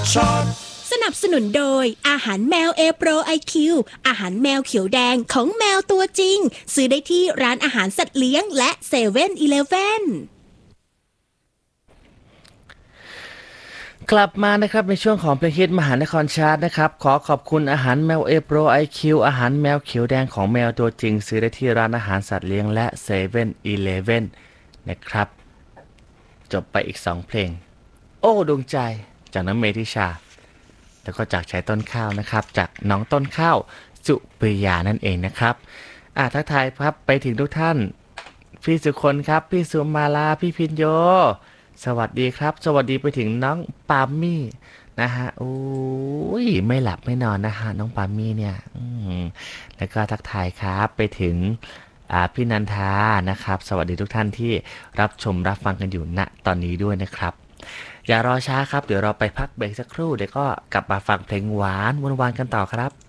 สนับสนุนโดยอาหารแมวเอโปรไอคิวอาหารแมวเขียวแดงของแมวตัวจริงซื้อได้ที่ร้านอาหารสัตว์เลี้ยงและเซเว่นอีเลฟเว่นกลับมานะครับในช่วงของเพลงฮิตมหานครชาร์ตนะครับขอขอบคุณอาหารแมวเอโปรไอคิวอาหารแมวเขียวแดงของแมวตัวจริงซื้อได้ที่ร้านอาหารสัตว์เลี้ยงและเซเว่นอีเลฟเว่นนะครับจบไปอีก2เพลงโอ้ดวงใจจากน้ำเมทิชาแล้วก็จากชายต้นข้าวนะครับจากน้องต้นข้าวสุปริยานั่นเองนะครับทักทายครับไปถึงทุกท่านพี่สุคนครับพี่สุมาลาพี่พินโยสวัสดีครับสวัสดีไปถึงน้องปามี่นะฮะโอ้ยไม่หลับไม่นอนนะฮะน้องปามี่เนี่ยแล้วก็ทักทายครับไปถึงพี่นันทานะครับสวัสดีทุกท่านที่รับชมรับฟังกันอยู่ณตอนนี้ด้วยนะครับอย่ารอช้าครับเดี๋ยวเราไปพักเบรกสักครู่เดี๋ยวก็กลับมาฟังเพลงหวานวนๆกันต่อครับ